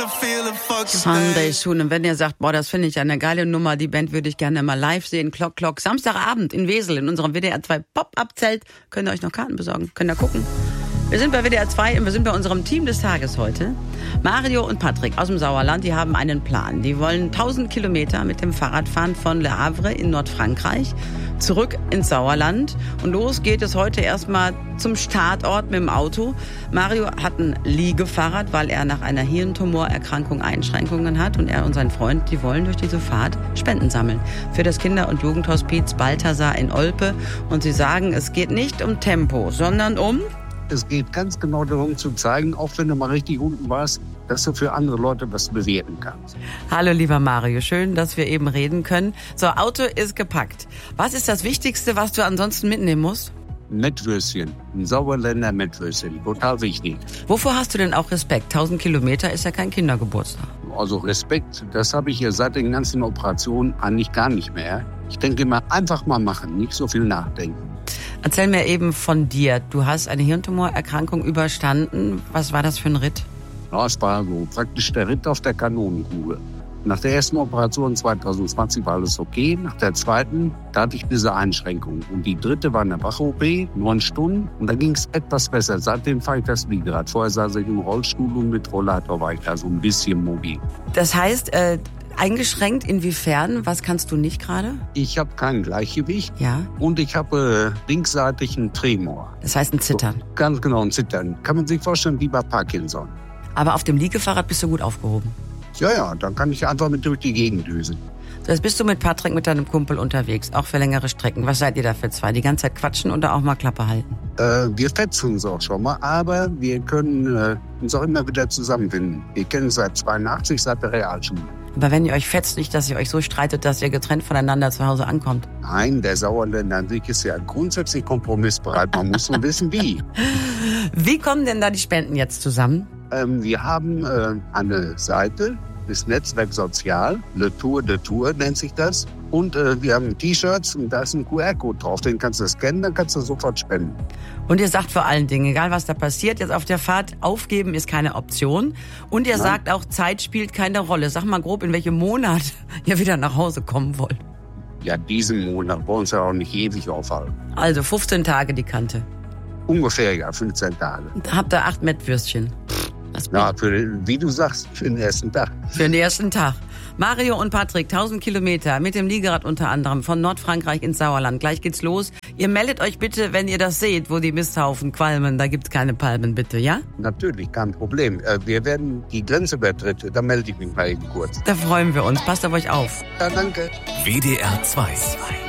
Sunday Soon. Und wenn ihr sagt, boah, das finde ich eine geile Nummer, die Band würde ich gerne mal live sehen, Clock, Samstagabend in Wesel in unserem WDR 2 Pop-Up-Zelt, könnt ihr euch noch Karten besorgen, könnt ihr gucken. Wir sind bei WDR 2 und wir sind bei unserem Team des Tages heute. Mario und Patrick aus dem Sauerland, die haben einen Plan. Die wollen 1000 Kilometer mit dem Fahrrad fahren von Le Havre in Nordfrankreich zurück ins Sauerland. Und los geht es heute erstmal zum Startort mit dem Auto. Mario hat ein Liegefahrrad, weil er nach einer Hirntumorerkrankung Einschränkungen hat. Und er und sein Freund, die wollen durch diese Fahrt Spenden sammeln. Für das Kinder- und Jugendhospiz Balthasar in Olpe. Und sie sagen, es geht nicht um Tempo, sondern um... Es geht ganz genau darum zu zeigen, auch wenn du mal richtig unten warst, dass du für andere Leute was bewirken kannst. Hallo lieber Mario, schön, dass wir eben reden können. So, Auto ist gepackt. Was ist das Wichtigste, was du ansonsten mitnehmen musst? Mettwürstchen, ein Sauerländer Mettwürstchen, total wichtig. Wovor hast du denn auch Respekt? 1000 Kilometer ist ja kein Kindergeburtstag. Also Respekt, das habe ich ja seit den ganzen Operationen eigentlich gar nicht mehr. Ich denke mal, einfach mal machen, nicht so viel nachdenken. Erzähl mir eben von dir. Du hast eine Hirntumorerkrankung überstanden. Was war das für ein Ritt? Ja, es war so praktisch der Ritt auf der Kanonenkuhle. Nach der ersten Operation 2020 war alles okay. Nach der zweiten, da hatte ich diese Einschränkung. Und die dritte war eine Wach-OP, 9 Stunden. Und da ging es etwas besser. Seitdem fahre ich das Liegerad. Vorher saß ich im Rollstuhl und mit Rollator war ich da so ein bisschen mobil. Das heißt, eingeschränkt inwiefern? Was kannst du nicht gerade? Ich habe kein Gleichgewicht. Ja. Und ich habe linksseitig einen Tremor. Das heißt ein Zittern. So, ganz genau, ein Zittern. Kann man sich vorstellen wie bei Parkinson. Aber auf dem Liegefahrrad bist du gut aufgehoben. Ja, dann kann ich einfach mit durch die Gegend düsen. So, jetzt bist du mit Patrick, mit deinem Kumpel unterwegs, auch für längere Strecken. Was seid ihr da für zwei? Die ganze Zeit quatschen oder auch mal Klappe halten? Wir fetzen uns auch schon mal, aber wir können uns auch immer wieder zusammenfinden. Wir kennen uns seit 82, seit der Realschule. Aber wenn ihr euch fetzt, nicht, dass ihr euch so streitet, dass ihr getrennt voneinander zu Hause ankommt. Nein, der Sauerländer an sich ist ja grundsätzlich kompromissbereit. Man muss nur wissen, wie. Wie kommen denn da die Spenden jetzt zusammen? Wir haben eine Seite, das Netzwerk Sozial, Le Tour de Tour nennt sich das. Und wir haben T-Shirts und da ist ein QR-Code drauf. Den kannst du scannen, dann kannst du sofort spenden. Und ihr sagt vor allen Dingen, egal was da passiert, jetzt auf der Fahrt, aufgeben ist keine Option. Und ihr sagt auch, Zeit spielt keine Rolle. Sag mal grob, in welchem Monat ihr wieder nach Hause kommen wollt. Ja, diesen Monat wollen uns ja auch nicht ewig aufhalten. Also 15 Tage die Kante. Ungefähr, ja, 15 Tage. Da habt ihr 8 Mettwürstchen. Ja, wie du sagst, für den ersten Tag. Für den ersten Tag. Mario und Patrick, 1000 Kilometer mit dem Liegerad unter anderem von Nordfrankreich ins Sauerland. Gleich geht's los. Ihr meldet euch bitte, wenn ihr das seht, wo die Misthaufen qualmen. Da gibt's keine Palmen, bitte, ja? Natürlich, kein Problem. Wir werden die Grenze übertreten. Da melde ich mich mal eben kurz. Da freuen wir uns. Passt auf euch auf. Ja, danke. WDR 2.